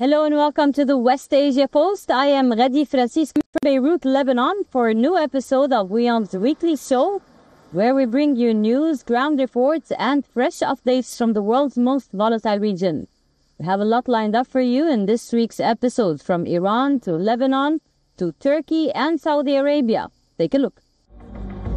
Hello and welcome to the West Asia Post. I am Ghadi Francisco from Beirut, Lebanon, for a new episode of WIOM's weekly show, where we bring you news, ground reports, and fresh updates from the world's most volatile region. We have a lot lined up for you in this week's episode, from Iran to Lebanon to Turkey and Saudi Arabia. Take a look.